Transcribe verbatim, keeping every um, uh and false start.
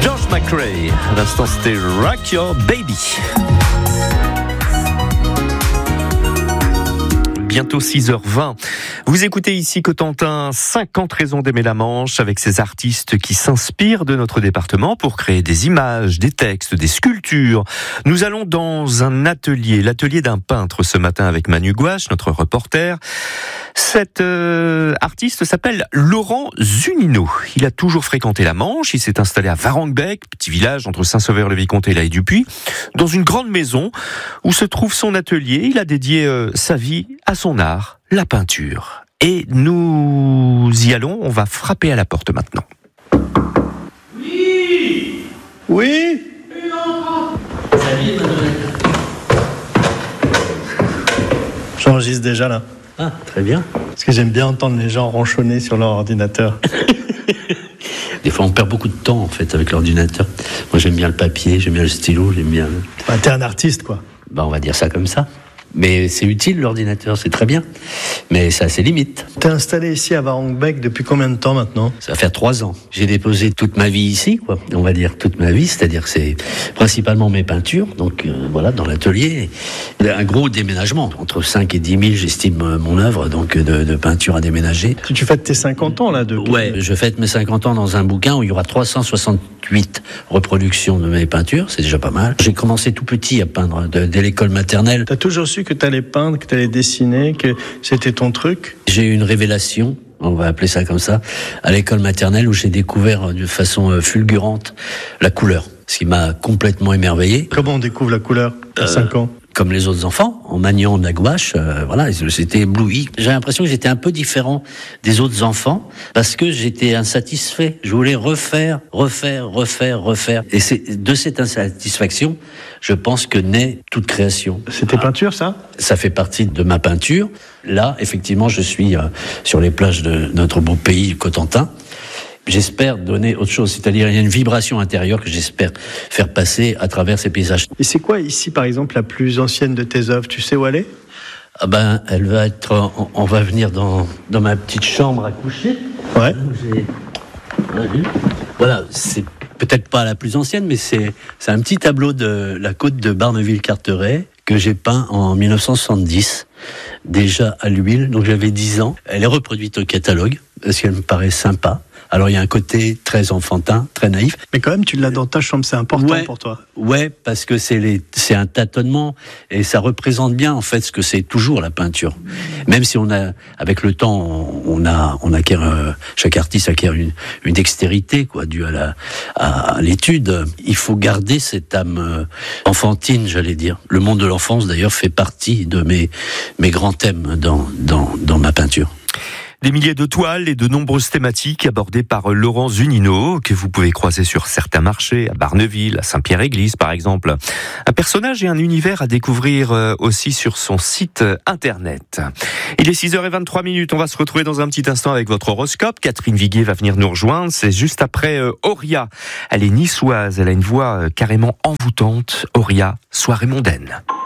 George McRae. À l'instant, c'était Rock Your Baby. Bientôt six heures vingt. Vous écoutez ici Cotentin, cinquante raisons d'aimer la Manche, avec ces artistes qui s'inspirent de notre département pour créer des images, des textes, des sculptures. Nous allons dans un atelier, l'atelier d'un peintre ce matin avec Manu Gouache, notre reporter. Cet euh, artiste s'appelle Laurent Zunino. Il a toujours fréquenté la Manche, il s'est installé à Varenbec, petit village entre Saint-Sauveur-le-Vicomte et La Haye-du-Puy, dans une grande maison où se trouve son atelier. Il a dédié euh, sa vie à son art, la peinture. Et nous y allons, on va frapper à la porte maintenant. Oui. Oui. Salut, mademoiselle. J'enregistre déjà là. Ah, très bien. Parce que j'aime bien entendre les gens ronchonner sur leur ordinateur. Des fois, on perd beaucoup de temps, en fait, avec l'ordinateur. Moi, j'aime bien le papier, j'aime bien le stylo, j'aime bien... Bah, t'es un artiste, quoi. Bah, on va dire ça comme ça. Mais c'est utile, l'ordinateur, c'est très bien. Mais ça a ses limites. T'es installé ici à Varenbec depuis combien de temps maintenant ? Ça va faire trois ans. J'ai déposé toute ma vie ici, quoi. On va dire toute ma vie, c'est-à-dire que c'est principalement mes peintures. Donc, euh, voilà, dans l'atelier. Il y a un gros déménagement. Entre cinq et dix mille, j'estime mon œuvre, donc, de, de peinture à déménager. Tu fêtes tes cinquante ans, là, de... Ouais, je fête mes cinquante ans dans un bouquin où il y aura trois cent soixante-huit reproductions de mes peintures. C'est déjà pas mal. J'ai commencé tout petit à peindre de, dès l'école maternelle. T'as toujours su que t'allais peindre, que t'allais dessiner, que c'était ton truc ? J'ai eu une révélation, on va appeler ça comme ça, à l'école maternelle où j'ai découvert de façon fulgurante la couleur, ce qui m'a complètement émerveillé. Comment on découvre la couleur à cinq ans ? Comme les autres enfants, en maniant de la gouache, euh, voilà, j'étais ébloui. J'ai l'impression que j'étais un peu différent des autres enfants parce que j'étais insatisfait. Je voulais refaire, refaire, refaire, refaire. Et c'est de cette insatisfaction, je pense que naît toute création. C'est tes peintures, ça ? Ça fait partie de ma peinture. Là, effectivement, je suis euh, sur les plages de notre beau pays, Cotentin. J'espère donner autre chose, c'est-à-dire il y a une vibration intérieure que j'espère faire passer à travers ces paysages. Et c'est quoi ici, par exemple, la plus ancienne de tes œuvres ? Tu sais où elle est ? Ah ben, elle va être, on, on va venir dans, dans ma petite chambre à coucher. Ouais. J'ai, voilà, c'est peut-être pas la plus ancienne, mais c'est, c'est un petit tableau de la côte de Barneville-Carteret que j'ai peint en dix-neuf cent soixante-dix, déjà à l'huile, donc j'avais dix ans. Elle est reproduite au catalogue, parce qu'elle me paraît sympa. Alors il y a un côté très enfantin, très naïf. Mais quand même, tu l'as dans ta chambre, c'est important ouais, pour toi. Ouais, parce que c'est, les, c'est un tâtonnement et ça représente bien en fait ce que c'est toujours la peinture. Même si on a, avec le temps, on a, on acquiert, euh, chaque artiste acquiert une, une dextérité quoi, due à la, à, à l'étude. Il faut garder cette âme euh, enfantine, j'allais dire. Le monde de l'enfance d'ailleurs fait partie de mes, mes grands thèmes dans, dans, dans ma peinture. Des milliers de toiles et de nombreuses thématiques abordées par Laurent Zunino, que vous pouvez croiser sur certains marchés, à Barneville, à Saint-Pierre-Église par exemple. Un personnage et un univers à découvrir aussi sur son site internet. Il est six heures vingt-trois minutes, on va se retrouver dans un petit instant avec votre horoscope. Catherine Viguier va venir nous rejoindre, c'est juste après euh, Auria. Elle est niçoise, elle a une voix carrément envoûtante. Auria, soirée mondaine.